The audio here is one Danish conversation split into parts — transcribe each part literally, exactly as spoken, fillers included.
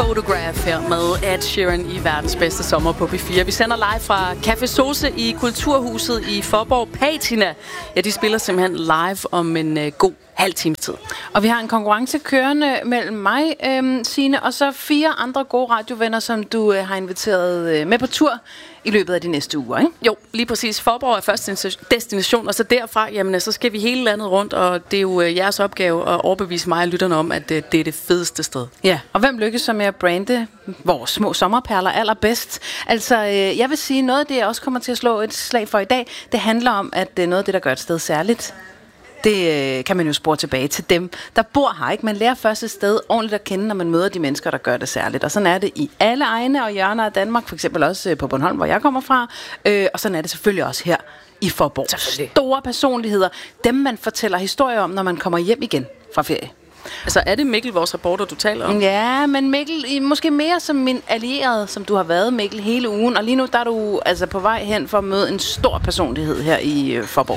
Photograph her med Ed Sheeran i verdens bedste sommer på P fire. Vi sender live fra Café Sose i Kulturhuset i Faaborg. Patina, ja, de spiller simpelthen live om en uh, god halv times tid. Og vi har en konkurrence kørende mellem mig, øhm, Signe, og så fire andre gode radiovenner, som du øh, har inviteret øh, med på tur i løbet af de næste uger, ikke? Jo, lige præcis. Faaborg er første destination, og så derfra, jamen, så skal vi hele landet rundt, og det er jo øh, jeres opgave at overbevise mig og lytterne om, at øh, det er det fedeste sted. Ja, og hvem lykkes så med at brande vores små sommerperler allerbedst? Altså, øh, jeg vil sige, noget af det, jeg også kommer til at slå et slag for i dag, det handler om, at det er noget af det, der gør et sted særligt. Det øh, kan man jo spore tilbage til dem, der bor her, ikke? Man lærer først et sted ordentligt at kende, når man møder de mennesker, der gør det særligt. Og sådan er det i alle egne og hjørner af Danmark, for eksempel også øh, på Bornholm, hvor jeg kommer fra. Øh, og sådan er det selvfølgelig også her i Faaborg. Store personligheder, dem man fortæller historier om, når man kommer hjem igen fra ferie. Altså, er det Mikkel, vores reporter, du taler om? Ja, men Mikkel, måske mere som min allierede, som du har været, Mikkel, hele ugen. Og lige nu der er du altså på vej hen for at møde en stor personlighed her i øh, Faaborg.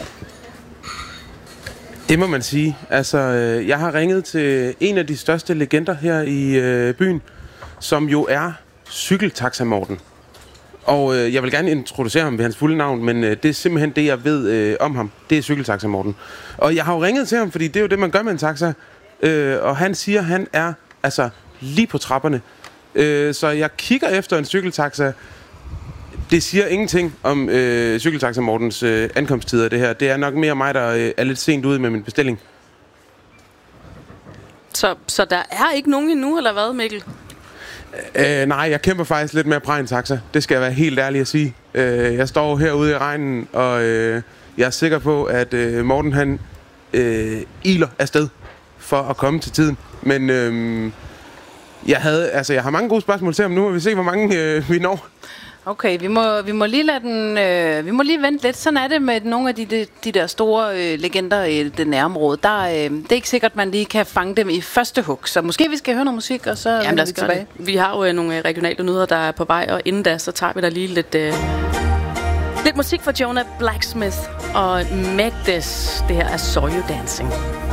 Det må man sige. Altså, øh, jeg har ringet til en af de største legender her i øh, byen, som jo er Cykeltaxa Morten. Og øh, jeg vil gerne introducere ham ved hans fulde navn, men øh, det er simpelthen det, jeg ved øh, om ham. Det er Cykeltaxa Morten. Og jeg har jo ringet til ham, fordi det er jo det, man gør med en taxa. Øh, og han siger, at han er altså lige på trapperne. Øh, så jeg kigger efter en cykeltaxa. Det siger ingenting om øh, Cykeltaxa Mortens øh, ankomsttider, det her. Det er nok mere mig, der øh, er lidt sent ude med min bestilling. Så, så der er ikke nogen endnu, eller hvad, Mikkel? Øh, nej, jeg kæmper faktisk lidt med at præge en taxa. Det skal jeg være helt ærlig at sige. Øh, jeg står herude i regnen, og øh, jeg er sikker på, at øh, Morten han øh, iler afsted for at komme til tiden. Men øh, jeg, havde, altså, jeg har mange gode spørgsmål til ham nu, og vi ser, hvor mange øh, vi når. Okay, vi må, vi må lige lade den, øh, vi må lige vente lidt. Sådan er det med nogle af de, de, de der store øh, legender i det nærområde. Der, øh, det er ikke sikkert, at man lige kan fange dem i første hug. Så måske vi skal høre noget musik, og så Jamen, er vi tilbage. Det. Vi har jo øh, nogle regionale nyheder, der er på vej, og inden da, så tager vi da lige lidt, øh, lidt musik fra Jonah Blacksmith og Magdes. Det her er Saw You Dancing.